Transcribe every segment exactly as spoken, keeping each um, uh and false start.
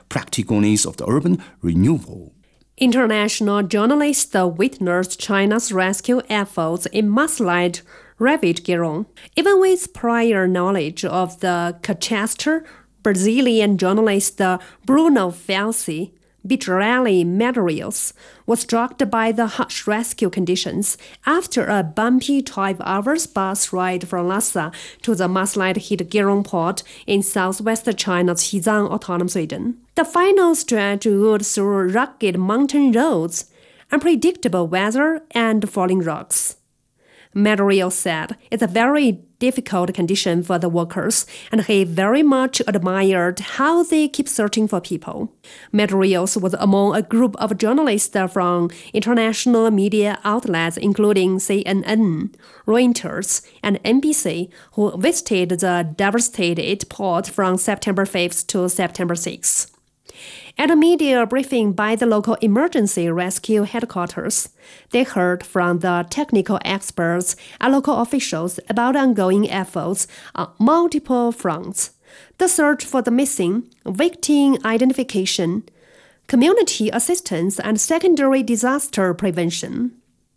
practical needs of the urban renewal. International journalists witnessed China's rescue efforts in mudslide ravaged Giron. Even with prior knowledge of the catastrophe, Brazilian journalist Bruno Felci, Bitrelli Materials, was struck by the harsh rescue conditions after a bumpy twelve hours bus ride from Lhasa to the mudslide-hit Giron port in southwest China's Xizang Autonomous Region. The final stretch would through rugged mountain roads, unpredictable weather, and falling rocks. Material said it's a very difficult condition for the workers, and he very much admired how they keep searching for people. Materials was among a group of journalists from international media outlets including C N N, Reuters, and N B C who visited the devastated port from September fifth to September sixth. At a media briefing by the local emergency rescue headquarters, they heard from the technical experts and local officials about ongoing efforts on multiple fronts: the search for the missing, victim identification, community assistance, and secondary disaster prevention.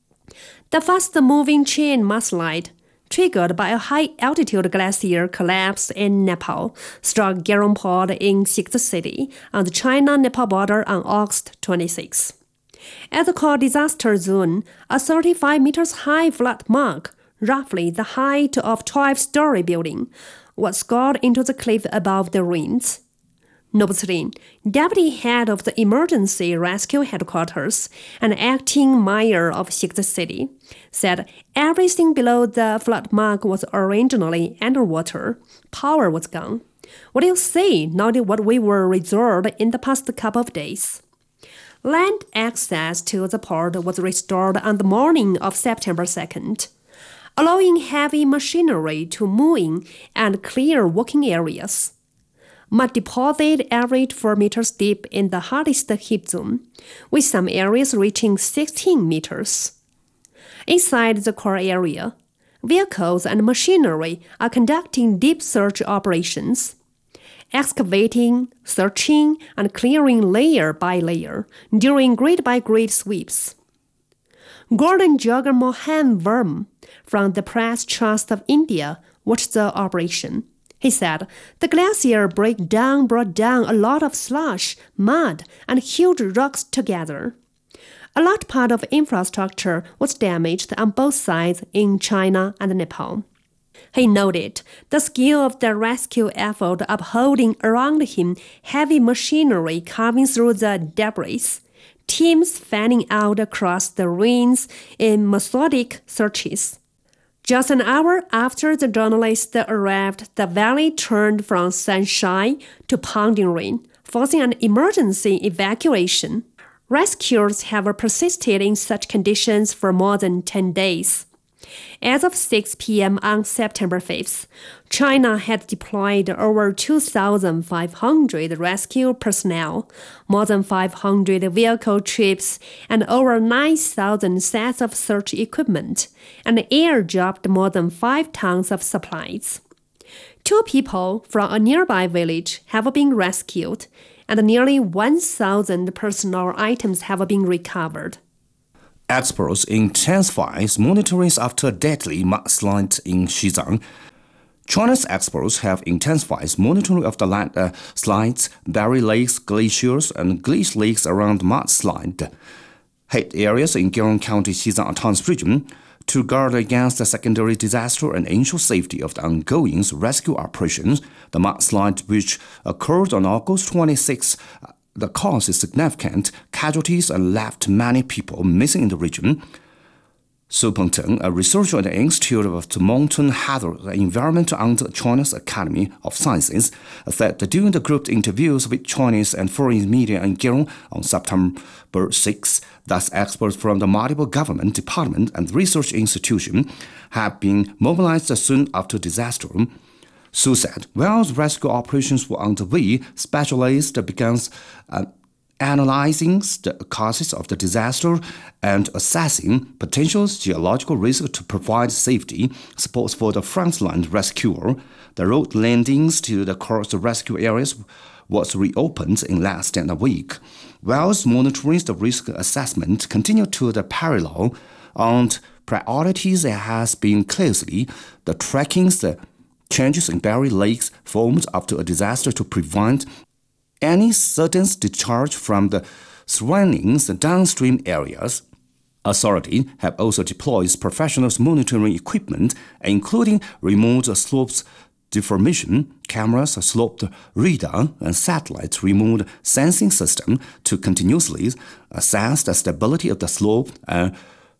The fast-moving chain mudslide, triggered by a high-altitude glacier collapse in Nepal, struck Giron Port in Sikh City on the China-Nepal border on August twenty-sixth. At the core disaster zone, a thirty-five meters high flood mark, roughly the height of a twelve-story building, was scored into the cliff above the ruins. Nobslin, deputy head of the emergency rescue headquarters and acting mayor of Sikh City, said everything below the flood mark was originally underwater. Power was gone. What do you say, not what we were reserved in the past couple of days? Land access to the port was restored on the morning of September second, allowing heavy machinery to move in and clear working areas. Mud deposit averaged four meters deep in the hardest hit zone, with some areas reaching sixteen meters. Inside the core area, vehicles and machinery are conducting deep search operations, excavating, searching, and clearing layer by layer during grade-by-grade sweeps. Gordon Jagger Mohan Verma from the Press Trust of India watched the operation. He said the glacier breakdown brought down a lot of slush, mud, and huge rocks together. A large part of infrastructure was damaged on both sides in China and Nepal. He noted the skill of the rescue effort upholding around him heavy machinery carving through the debris, teams fanning out across the ruins in methodic searches. Just an hour after the journalists arrived, the valley turned from sunshine to pounding rain, forcing an emergency evacuation. Rescuers have persisted in such conditions for more than ten days. As of six p.m. on September fifth, China had deployed over two thousand five hundred rescue personnel, more than five hundred vehicle trips, and over nine thousand sets of search equipment, and airdropped more than five tons of supplies. Two people from a nearby village have been rescued, and nearly one thousand personal items have been recovered. Experts intensify monitoring after deadly mudslide in Xizang. China's experts have intensified monitoring of the landslides, buried lakes, glaciers, and glacier lakes around mudslide hit areas in Giron County, Xizang Autonomous Region to guard against the secondary disaster and ensure safety of the ongoing rescue operations. The mudslide, which occurred on August twenty-sixth, the cause is significant casualties and left many people missing in the region. Su Pengteng, a researcher at the Institute of Mountain Hazard and Environment under China's Academy of Sciences, said that during the group interviews with Chinese and foreign media in Giron on September sixth, that experts from the multiple government department and research institutions have been mobilized soon after disaster. Su said, while rescue operations were underway, specialists began uh, analyzing the causes of the disaster and assessing potential geological risks to provide safety support for the frontline rescuer. The road landings to the coast rescue areas was reopened in less than a week. Whilst monitoring the risk assessment continued to the parallel, and priorities has been closely the tracking the changes in Berry Lakes formed after a disaster to prevent any sudden discharge from the surrounding downstream areas. Authorities have also deployed professional monitoring equipment, including remote slopes deformation cameras, slope radar, and satellite remote sensing system to continuously assess the stability of the slope and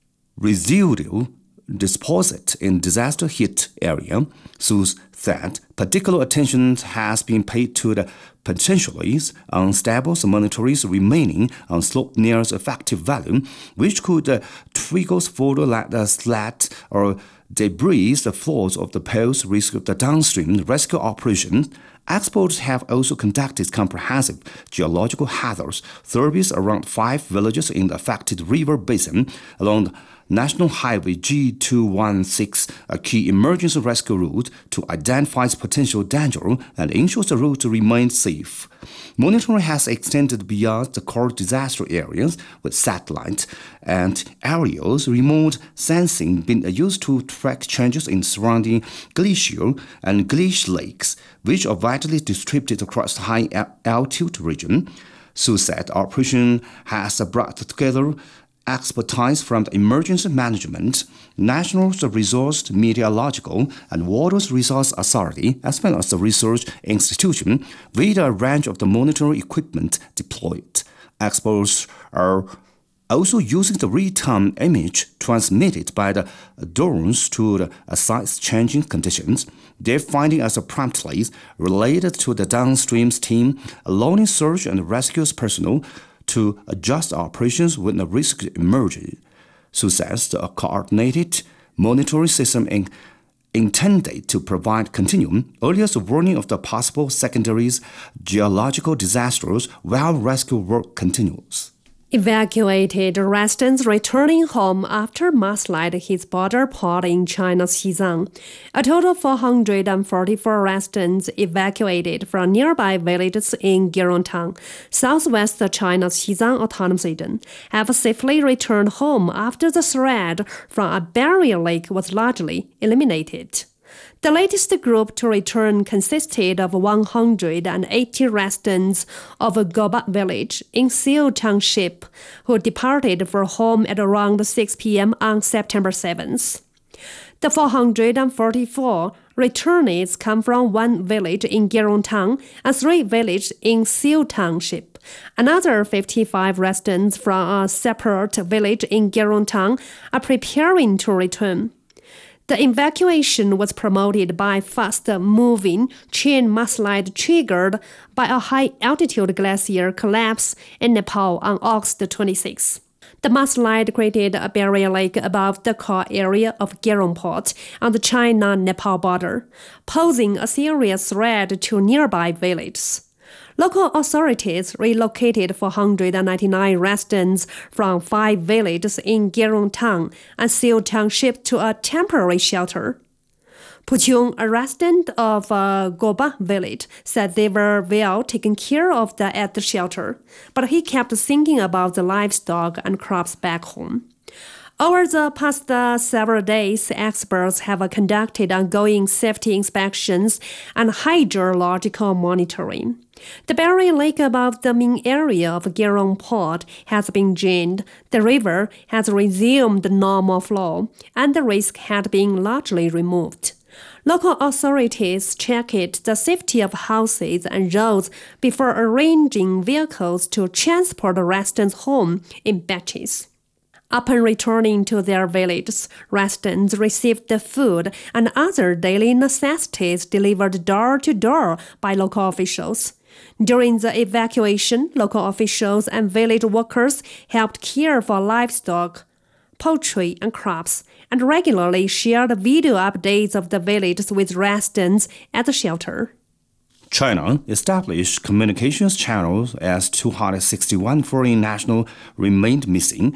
residual deposit in disaster-hit area, so that particular attention has been paid to the potentially unstable monitories remaining on slope near the effective value, which could uh, trigger further like uh, slat or debris the floors of the poles risk of the downstream rescue operation. Experts have also conducted comprehensive geological hazards surveys around five villages in the affected river basin along National Highway G two one six, a key emergency rescue route, to identify potential danger and ensure the route remains safe. Monitoring has extended beyond the core disaster areas, with satellite and aerial remote sensing being used to track changes in surrounding glacier and glacial lakes, which are widely distributed across the high-altitude region. So that operation has brought together expertise from the emergency management, National Resource Meteorological and Water Resource Authority, as well as the research institution, with a range of the monitoring equipment deployed. Experts are also using the real-time image transmitted by the drones to assess changing conditions. Their finding as promptly related to the downstream team, allowing search and rescue personnel to adjust operations when a risk emerges, so that the coordinated monitoring system in, intended to provide continuum earliest warning of the possible secondary geological disasters while rescue work continues. Evacuated residents returning home after mudslide hits border port in China's Xizang. A total of four hundred forty-four residents evacuated from nearby villages in Gerontang, southwest China's Xizang Autonomous Region, have safely returned home after the threat from a barrier lake was largely eliminated. The latest group to return consisted of one hundred eighty residents of Goba village in Xiu Township, who departed for home at around six p.m. on September seventh. The four hundred forty-four returnees come from one village in Gerontang and three villages in Xiu Township. Another fifty-five residents from a separate village in Gerontang are preparing to return. The evacuation was promoted by fast-moving chain mudslide triggered by a high-altitude glacier collapse in Nepal on August twenty-sixth. The mudslide created a barrier lake above the core area of Gerong Port on the China-Nepal border, posing a serious threat to nearby villages. Local authorities relocated four hundred ninety-nine residents from five villages in Gerontang and Xiu Township to a temporary shelter. Puchung, a resident of uh, Goba village, said they were well taken care of the, at the shelter, but he kept thinking about the livestock and crops back home. Over the past uh, several days, experts have uh, conducted ongoing safety inspections and hydrological monitoring. The barrier lake above the main area of Gerong Port has been drained, the river has resumed normal flow, and the risk had been largely removed. Local authorities checked the safety of houses and roads before arranging vehicles to transport residents home in batches. Upon returning to their villages, residents received the food and other daily necessities delivered door to door by local officials. During the evacuation, local officials and village workers helped care for livestock, poultry, and crops, and regularly shared video updates of the villages with residents at the shelter. China established communications channels as two hundred sixty-one foreign nationals remained missing.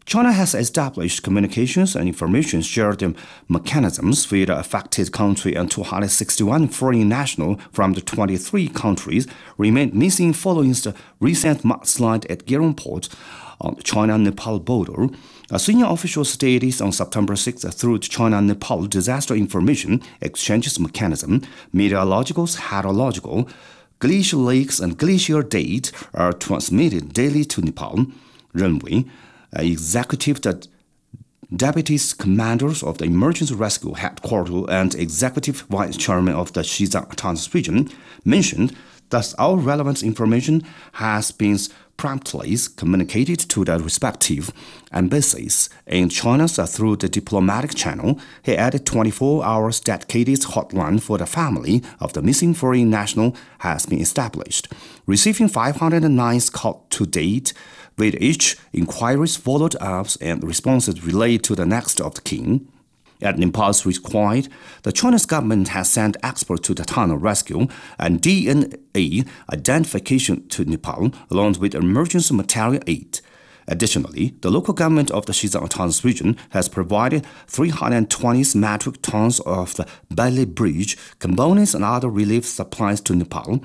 China has established communications and information sharing mechanisms with the affected country, and two hundred sixty-one foreign nationals from the twenty-three countries remained missing following the recent mudslide at Gerong Port on the China-Nepal border. A senior official stated on September sixth through the China-Nepal Disaster Information Exchanges Mechanism, meteorological, hydrological, glacial lakes, and glacier data are transmitted daily to Nepal. Renwei, executive the deputies commanders of the Emergency Rescue Headquarters and executive vice chairman of the Xizang Autonomous Region, mentioned that all relevant information has been promptly communicated to the respective embassies in China through the diplomatic channel. He added twenty-four hours dedicated hotline for the family of the missing foreign national has been established, receiving five hundred nine calls to date, with each inquiries followed up and responses relayed to the next of kin. At Nepal's request, the Chinese government has sent experts to the tunnel rescue and D N A identification to Nepal, along with emergency material aid. Additionally, the local government of the Xizang Autonomous Region has provided three hundred twenty metric tons of the Bailey Bridge components and other relief supplies to Nepal.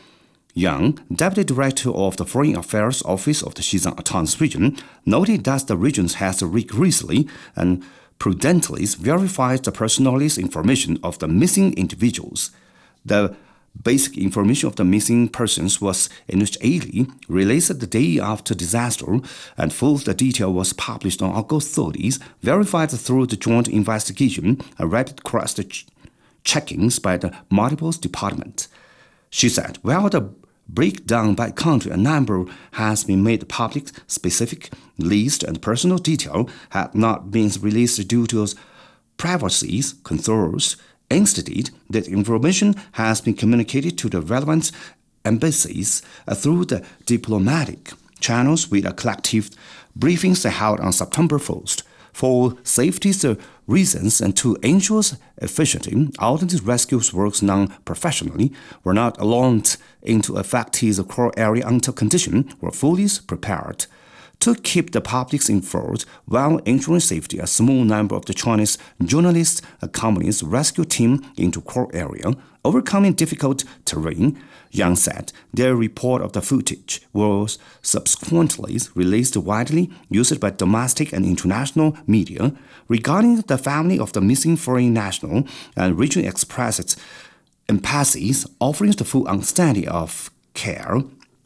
Yang, Deputy Director of the Foreign Affairs Office of the Xizang Autonomous Region, noted that the region has rigorously and prudently verified the personal information of the missing individuals. The basic information of the missing persons was initially released the day after disaster, and full detail was published on August thirtieth, verified through the joint investigation and rapid cross-checkings by the multiple departments. She said, while the breakdown by country, a number has been made public, specific list and personal detail had not been released due to privacy concerns. Instead, that information has been communicated to the relevant embassies through the diplomatic channels with a collective briefings held on September first. For safety reasons and to ensure efficiently, alternative rescue works non-professionally were not allowed into affected core area until conditions were fully prepared. To keep the public informed while ensuring safety, a small number of the Chinese journalists accompanied the rescue team into core area, overcoming difficult terrain. Yang said their report of the footage was subsequently released widely, used by domestic and international media. Regarding the family of the missing foreign national, and region expressed embassies offering the full understanding of care.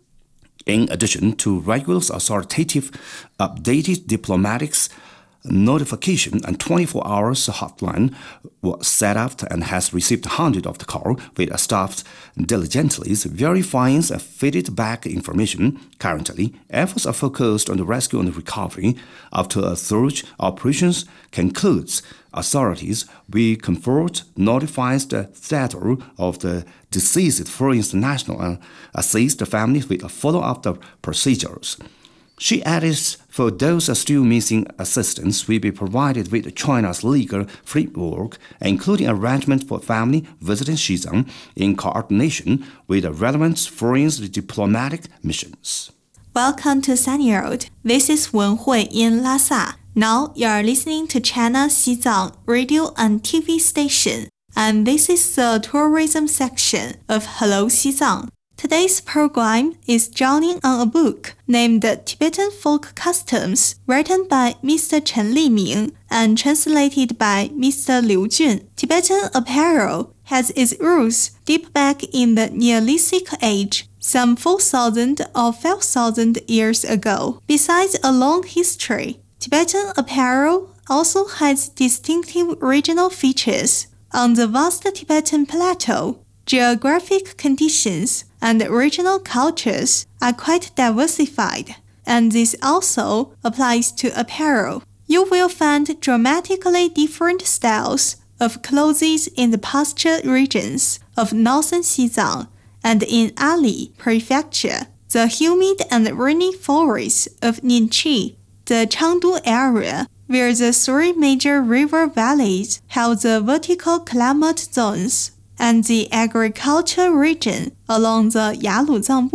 In addition to regular authoritative updated diplomatics notification, and twenty-four hours hotline was set up and has received hundreds of the calls, with a staff diligently verifying and feeding back information. Currently, efforts are focused on the rescue and recovery. After a thorough operations concludes, authorities will confirm notifies the status of the deceased foreign national and assist the family with a follow-up the procedures. She added, for those still missing, assistance will be provided with China's legal framework, including arrangements for family visiting Xizang in coordination with the relevant foreign diplomatic missions. Welcome to Sunny Road. This is Wen Hui in Lhasa. Now you are listening to China Xizang radio and T V station, and this is the tourism section of Hello Xizang. Today's program is drawing on a book named Tibetan Folk Customs, written by Mister Chen Liming and translated by Mister Liu Jun. Tibetan apparel has its roots deep back in the Neolithic age, some four thousand or five thousand years ago. Besides a long history, Tibetan apparel also has distinctive regional features. On the vast Tibetan plateau, geographic conditions and regional cultures are quite diversified, and this also applies to apparel. You will find dramatically different styles of clothes in the pasture regions of northern Xizang and in Ali Prefecture, the humid and rainy forests of Ningqi, the Chengdu area, where the three major river valleys have the vertical climate zones, and the agriculture region along the Yaluzangbu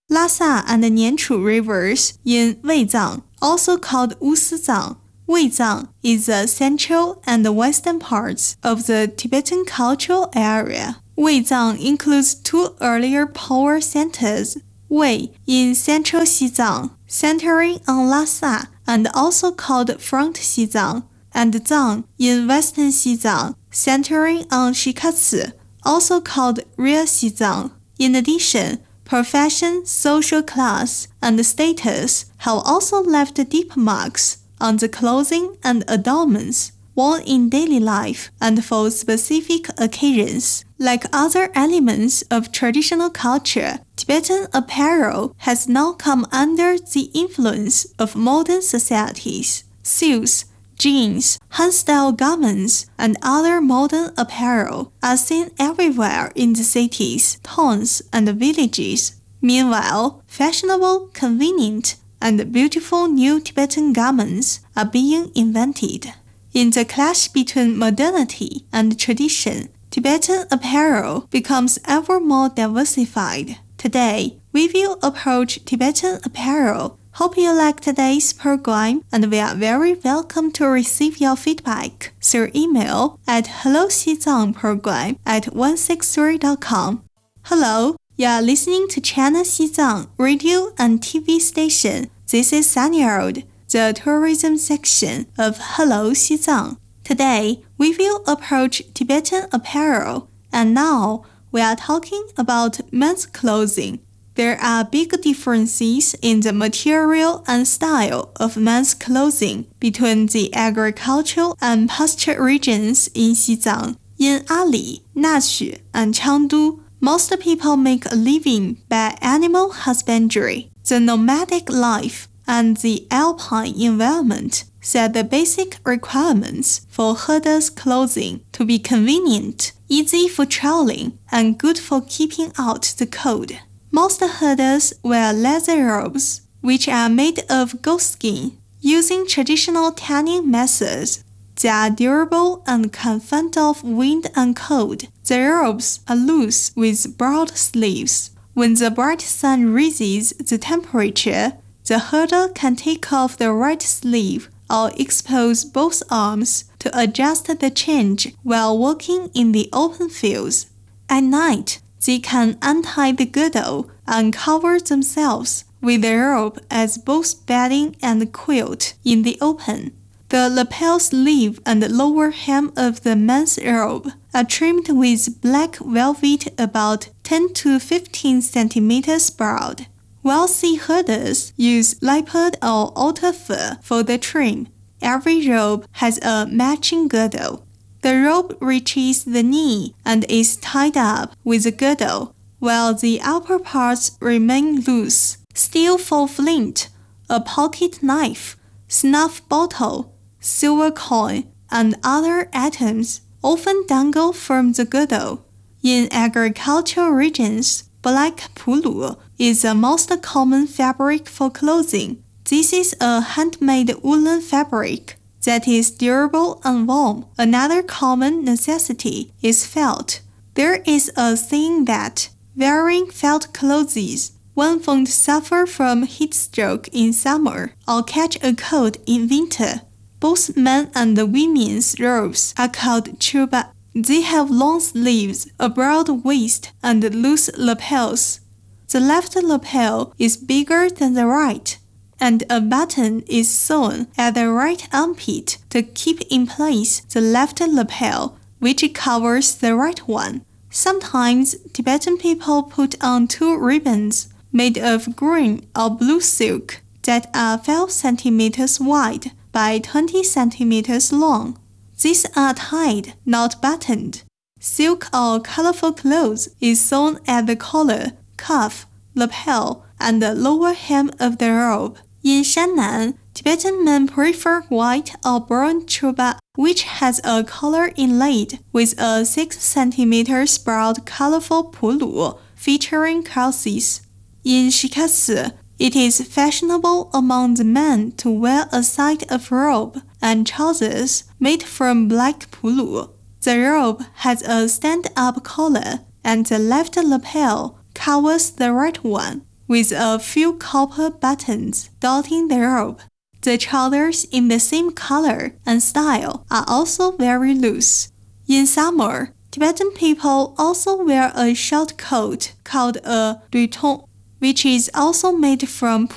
Lhasa and Nianchu rivers in Weizang, also called Wusizang. Weizang is the central and western parts of the Tibetan cultural area. Weizang includes two earlier power centers, Wei in central Xizang, centering on Lhasa and also called Front Xizang, and Zang in western Xizang, centering on Shikatsu, also called Rear Xizang. In addition, profession, social class, and status have also left deep marks on the clothing and adornments worn in daily life and for specific occasions. Like other elements of traditional culture, Tibetan apparel has now come under the influence of modern societies. Suits, jeans, Han-style garments, and other modern apparel are seen everywhere in the cities, towns, and villages. Meanwhile, fashionable, convenient, and beautiful new Tibetan garments are being invented. In the clash between modernity and tradition, Tibetan apparel becomes ever more diversified. Today, we will approach Tibetan apparel. Hope you like today's program, and we are very welcome to receive your feedback through email at hello xizangprogram at one six three dot com. Hello, you are listening to China Xizang radio and T V station. This is Sunny Road, the tourism section of Hello Xizang. Today, we will approach Tibetan apparel, and now we are talking about men's clothing. There are big differences in the material and style of men's clothing between the agricultural and pasture regions in Xizang. In Ali, Naxu, and Chengdu, most people make a living by animal husbandry. The nomadic life and the alpine environment set the basic requirements for herders' clothing to be convenient, easy for traveling, and good for keeping out the cold. Most herders wear leather robes, which are made of goat skin, using traditional tanning methods. They are durable and can fend off wind and cold. The robes are loose with broad sleeves. When the bright sun raises the temperature, the herder can take off the right sleeve or expose both arms to adjust the change while walking in the open fields. At night, they can untie the girdle and cover themselves with the robe as both bedding and quilt in the open. The lapel sleeve and lower hem of the men's robe are trimmed with black velvet about ten to fifteen centimeters broad. Wealthy herders use leopard or otter fur for the trim. Every robe has a matching girdle. The robe reaches the knee and is tied up with a girdle, while the upper parts remain loose. Steel for flint, a pocket knife, snuff bottle, silver coin, and other items often dangle from the girdle. In agricultural regions, black pulu is the most common fabric for clothing. This is a handmade woolen fabric that is durable and warm. Another common necessity is felt. There is a saying that wearing felt clothes, one won't suffer from heat stroke in summer or catch a cold in winter. Both men and women's robes are called chuba. They have long sleeves, a broad waist, and loose lapels. The left lapel is bigger than the right, and a button is sewn at the right armpit to keep in place the left lapel, which covers the right one. Sometimes Tibetan people put on two ribbons made of green or blue silk that are five centimeters wide by twenty centimeters long. These are tied, not buttoned. Silk or colorful clothes is sewn at the collar, cuff, lapel, and the lower hem of the robe. In Shannan, Tibetan men prefer white or brown chuba, which has a collar inlaid with a six centimeters broad colorful pulu featuring crosses. In Shikatsu, it is fashionable among the men to wear a side of robe and trousers made from black pulu. The robe has a stand-up collar, and the left lapel covers the right one, with a few copper buttons dotting the robe. The trousers in the same color and style are also very loose. In summer, Tibetan people also wear a short coat called a duitong, which is also made from